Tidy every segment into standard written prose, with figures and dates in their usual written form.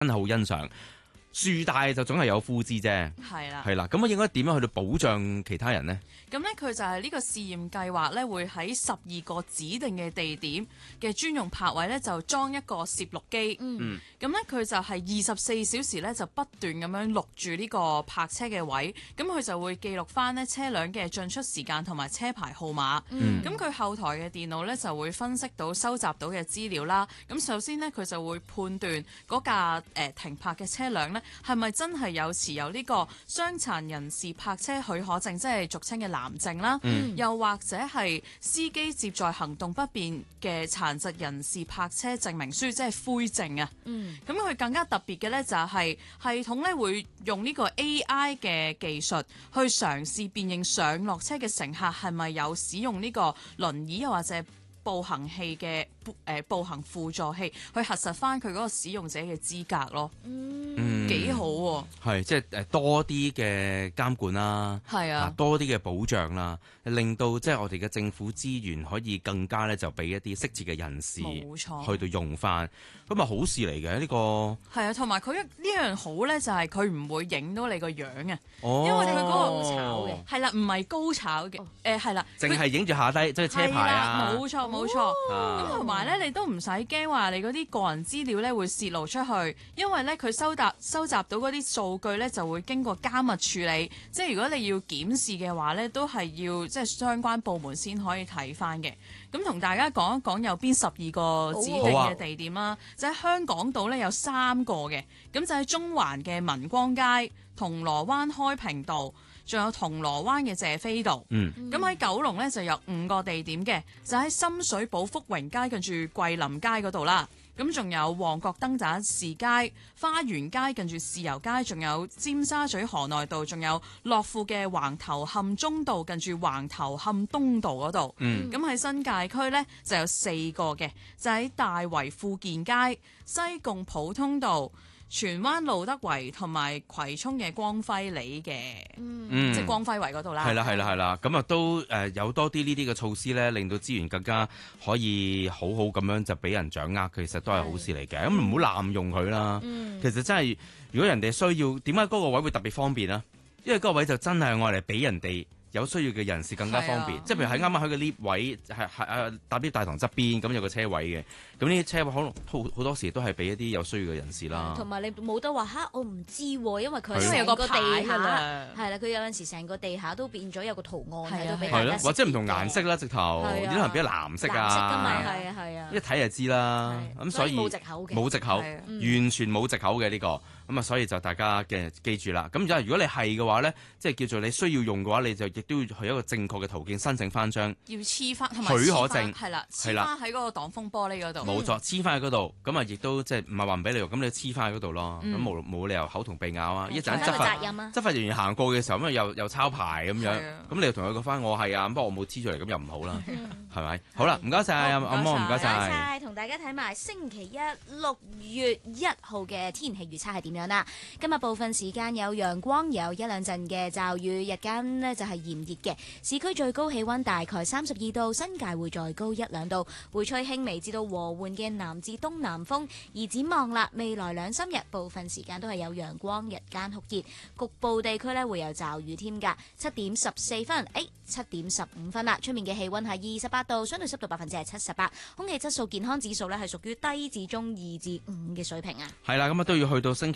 真係好欣賞。樹大就總係有枯枝啫， 係啦， 係啦。咁我應該點樣去到保障其他人呢？ 咁咧佢就係呢個試驗計劃咧，會喺12個指定嘅地點嘅專用泊位咧，就裝一個攝錄機。咁咧佢就係24小時咧，就不斷咁樣錄住呢個泊車嘅位。咁佢就會記錄翻呢車輛嘅進出時間同埋車牌號碼。咁佢後台嘅電腦咧就會分析到收集到嘅資料啦。咁首先呢，佢就會判斷嗰架停泊嘅車輛咧係咪真係有持有呢個傷殘人士泊車許可證，即係俗稱嘅藍證啦。又或者係司機接載行動不便嘅殘疾人士泊車證明書，即係灰證啊。咁佢更加特別嘅呢，就係系統咧會用呢個 AI 嘅技術去嘗試辨認上落車嘅乘客係咪有使用呢個輪椅又或者步行器嘅步行輔助器，去核實翻佢嗰個使用者嘅資格咯。幾好喎！ 係即係多啲嘅監管啦， 係啊， 多啲嘅保障啦，令到即係我哋嘅政府資源可以更加咧就俾一啲適切嘅人士冇錯去到用翻，咁啊好事嚟嘅呢個。 係啊，同埋佢呢樣好咧，就係佢唔會影到你個樣啊， 哦， 因為佢嗰個高炒嘅係啦，唔係高炒嘅，係啦， 淨係影住下低即係車牌啊， 冇錯冇錯。咁同埋咧，你都唔使驚話你嗰啲個人資料咧會泄露出去，因為咧佢收集到嗰啲數據咧就會經過加密處理，即係如果你要檢視嘅話咧，都係要即係相關部門先可以睇翻嘅。咁同大家講一講有邊12個指定嘅地點啦，就喺香港島咧有3個嘅，咁就喺中環嘅民光街、銅鑼灣開平道，仲有銅鑼灣嘅謝斐道。咁喺九龍咧就有5個地點嘅，就喺深水埗福榮街跟住桂林街嗰度啦。咁仲有旺角燈盞士街、花園街近住豉油街，仲有尖沙咀河內道，仲有樂富嘅橫頭磡中道近住橫頭磡東道嗰度。咁喺新界區呢，就有4個嘅，就喺大圍富健街、西貢普通道、荃灣路德圍同埋葵涌嘅光輝里嘅，即係光輝圍嗰度啦。 係啦，咁啊都有多啲呢啲嘅措施咧，令到資源更加可以好好咁樣就俾人掌握，其實都係好事嚟嘅。咁唔好濫用佢啦。其實真係，如果人哋需要，點解嗰個位會特別方便啊？因為嗰個位就真係愛嚟俾人哋有需要嘅人士更加方便，即係譬如喺啱啱喺個 lift 位係搭 lift 大堂側邊咁有個車位嘅，咁呢啲車位可能好多時都係俾一啲有需要嘅人士啦。 同埋你冇得話嚇，我唔知喎，因為佢因為有個地牌下啦， 係啦，佢有陣時成個地下都變咗有個圖案喺度俾係咯， 大家識別嘅。 或者唔同顏色啦，直頭有啲人俾藍色藍色㗎嘛， 啊， 係啊， 一睇就知啦。咁所以冇藉口嘅， 冇藉口，完全冇藉口嘅呢個。咁啊，所以就大家嘅記住啦。咁如果你係嘅話咧，即係叫做你需要用嘅話，你就亦都要去一個正確嘅途徑申請翻張要黐翻許可證， 係啦，黐翻喺嗰個擋風玻璃嗰度。 冇錯，黐翻喺嗰度。咁啊，亦都即係唔係話唔俾你用，咁你黐翻喺嗰度咯。咁冇理由口同鼻咬啊！一陣執法人員行過嘅時候，咁又抄牌咁樣，咁你又同佢講翻我係啊，不過我冇黐出嚟，咁又唔好啦，係咪？好啦，唔該晒阿魔，唔該晒。 同大家睇埋星期一6月1號嘅天氣預測係點樣啦？今日部分時間有陽光，有一兩陣嘅驟雨，日間呢就係炎熱嘅。市區最高氣溫大概32度，新界會再高1-2度，會吹輕微至到和緩嘅南至東南風。而展望啦，未來2、3日部分時間都係有陽光，日間酷熱，局部地區呢會有驟雨添㗎。7點14分，7點15分啦，出面嘅氣溫係28度，相對濕度78%，空氣質素健康指數呢係屬於低至中2至5嘅水平啊。 係啦，咁啊都要去到星期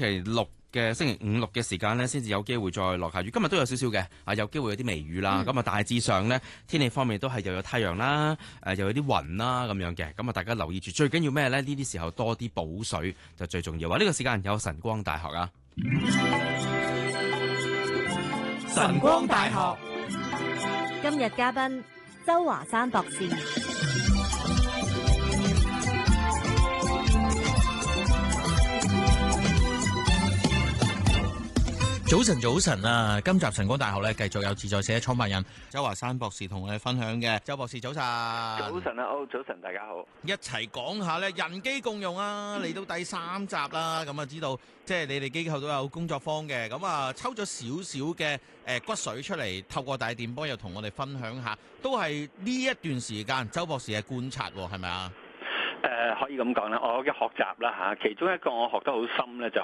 5、6嘅時間呢，先至有機會再落下雨。今日都有少少嘅，有機會有啲微雨啦。咁啊大致上呢，天氣方面都係又有太陽啦，又有啲雲啦咁樣嘅。咁啊大家留意住，最緊要咩呢？呢啲時候多啲補水就最重要啊！呢個時間有晨光大學啊， 晨光大學今日嘉賓周華山博士。 早晨啊！今集晨光大學咧，繼續有自在社創辦人周華山博士同我哋分享嘅。周博士早晨， 早晨啊，早晨，大家好， 一齊講下咧人機共用啊！嚟到第3集啦，咁啊知道即係你哋機構都有工作坊嘅，咁啊抽咗少少嘅骨髓出嚟，透過大電波又同我哋分享下，都係呢一段時間周博士嘅觀察，係咪啊？ 可以咁講啦，我嘅學習啦嚇，其中一個我學得好深咧，就